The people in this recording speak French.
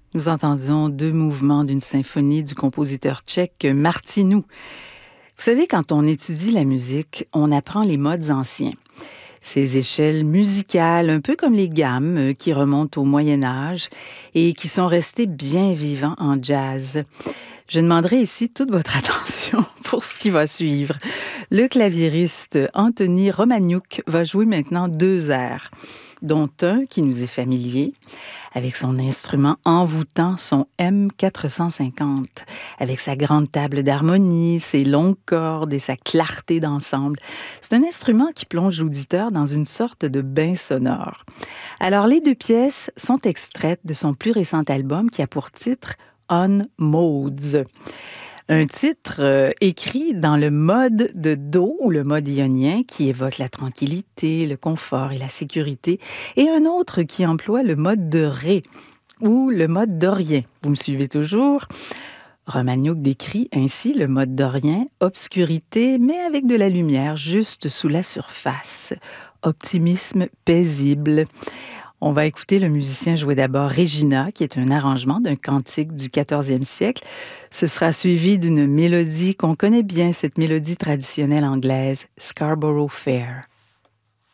Nous entendions deux mouvements d'une symphonie du compositeur tchèque Martinu. Vous savez, quand on étudie la musique, on apprend les modes anciens. Ces échelles musicales, un peu comme les gammes qui remontent au Moyen Âge et qui sont restées bien vivants en jazz. Je demanderai ici toute votre attention pour ce qui va suivre. Le claviériste Anthony Romaniuk va jouer maintenant deux airs, dont un qui nous est familier, avec son instrument envoûtant, son M450, avec sa grande table d'harmonie, ses longues cordes et sa clarté d'ensemble. C'est un instrument qui plonge l'auditeur dans une sorte de bain sonore. Alors, les deux pièces sont extraites de son plus récent album qui a pour titre On Modes. Un titre écrit dans le mode de Do ou le mode ionien qui évoque la tranquillité, le confort et la sécurité, et un autre qui emploie le mode de Ré ou le mode dorien. Vous me suivez toujours? Romaniuk décrit ainsi le mode dorien, obscurité, mais avec de la lumière juste sous la surface. Optimisme paisible. On va écouter le musicien jouer d'abord Regina, qui est un arrangement d'un cantique du 14e siècle. Ce sera suivi d'une mélodie qu'on connaît bien, cette mélodie traditionnelle anglaise, Scarborough Fair.